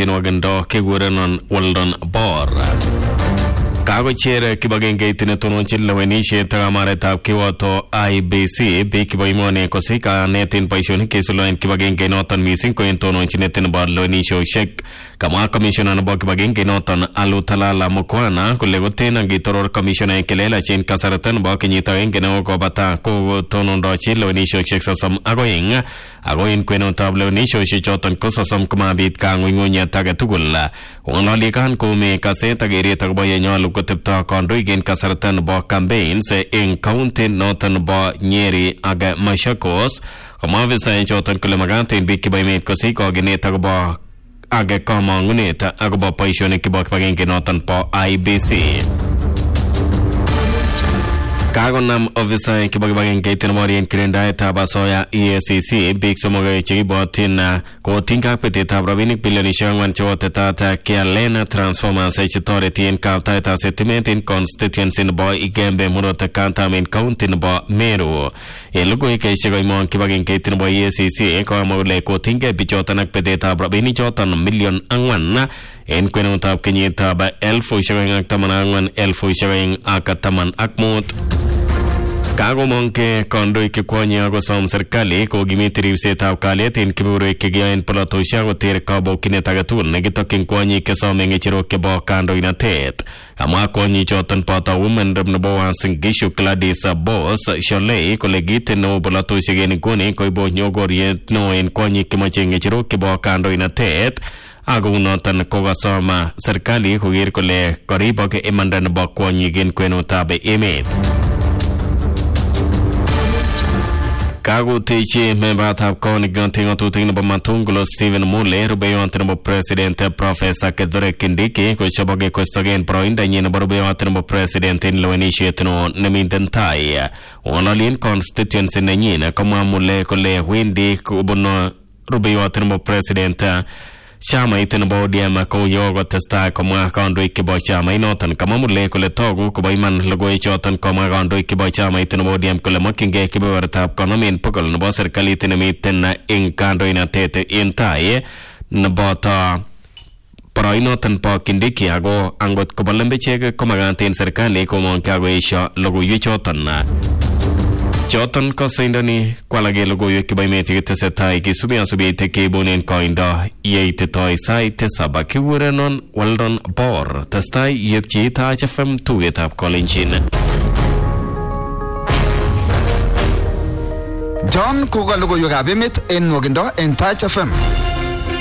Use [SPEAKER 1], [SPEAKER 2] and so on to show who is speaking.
[SPEAKER 1] tinwagendo kigurenon Weldon Bor. Kagocher kibagenge tinetononchin lewenishet kamaretab kiwoto IBC biik boimone kosika netin boisionik kesuloen kibagenge noton missing ko en tononchinet nebo lewenishosiek. Kamwa commissioner nebo kibagenge noton Alutalala Mukwana kole koten angitoror commissioner kelelachen kasarta nebo kenyit agenge nekokobata kotonondochi lewenishosiek 32 ako en kwenutab lewenishosiek choton ko 30 komabit kang'unyng'unyet age tugul. Ng'ololikan kome kaset ak keret akobo yenyolu kotepto kandoik en kasarta nebo campaigns en county noton nebo Nyeri ak Machakos. Kamwa ofisaek choton kole magat en biik chebo emet kosich kokinet akobo age kamang'unet akobo boisionik chebo kibagenge noton bo IBC. Kagonam ofisaek chebo kibagenge tenborien kirindaetab asoya EACC biik somok chekibotin kotinygei ak betetab rabinik bilionishek 4 chekotetat kialen transformers chetoreti en kaptaetab sitimet en constituency nebo Igembe murot katam en county nebo Meru. En logoiwek chekoimong kibagenge nebo EACC kokamwa kole kotinygei bichoton ak betetab rabinik choton million 4 en kwenutab kenyitab 2014-2015. Kagomong ke kandoik chekwonye akosom serikali kokimit ribsetab kalyet en kebeberwek chekiyoen polotosiek koter kabokyinet age tugul nekitokyin kwonyik chesome ng'echerok chebo kandoinatet. Kamwa kwonyik choton boto women rep nebo Uasin Gishu Gladys Boss Sholei kole kit neo polotosiek en nguni koibu nyogoriet neo en kwonyik chemoche ng'echerok chebo kandoinatet. Ako unoton kokasoma serikali koker kole koribok imanda nebo kwonyik en kwenutab emet. Kagotechi membatab konik ganti ng'atutik nebo Matungulo Stephen Mule rubeiwot nebo President Professor Kithure Kindiki kochoboke koistogen boroindanyin nebo rubeiwot nebo President en lewenisiet neo nemiten tai. Ng'ololien constituency nenyin komwa Mule kole wendi kobun rubeiwot nebo President chamait nebo ODM ko yokotestai komwa kandoik chebo chamainoton. Kamwa Mule kole togu kobo iman logoiwechoton komwa kandoik chebo chamait nebo ODM kole mokyingei kebebertab 50% nebo serikalit nemiten eng kandoinatet en tai neboto boroinoton bo Kindiki ako angot kobo lembechek komagat en serikali komong kagoesho logoiwechoton. Choton kosoindoni kwalake logoiwek chebo emet chetesetai kisubi asubiite keibunen koindo yeititoi sait 7. Kigurenon Weldon Bor. Testai yepchi Taach FM tugetab Kolenjin.
[SPEAKER 2] John koka logoiwekab emet en nwogindo en Taach FM.